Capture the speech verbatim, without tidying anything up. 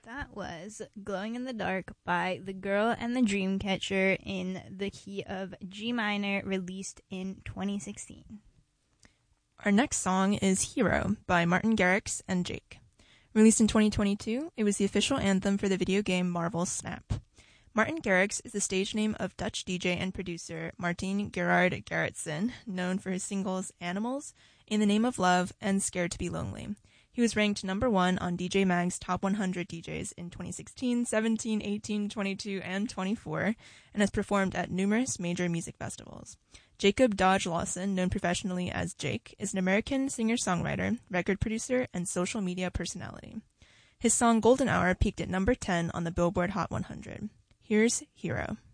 That was Glowing in the Dark by The Girl and the Dreamcatcher in the key of G minor, released in twenty sixteen. Our next song is Hero by Martin Garrix and Jake. Released in twenty twenty-two, it was the official anthem for the video game Marvel's Snap. Martin Garrix is the stage name of Dutch D J and producer Martin Gerard Gerritsen, known for his singles Animals, In the Name of Love, and Scared to Be Lonely. He was ranked number one on D J Mag's Top one hundred D Js in twenty sixteen, seventeen, eighteen, twenty-two, and twenty-four, and has performed at numerous major music festivals. Jacob Dodge Lawson, known professionally as Jake, is an American singer-songwriter, record producer, and social media personality. His song Golden Hour peaked at number ten on the Billboard Hot one hundred. Here's Hero.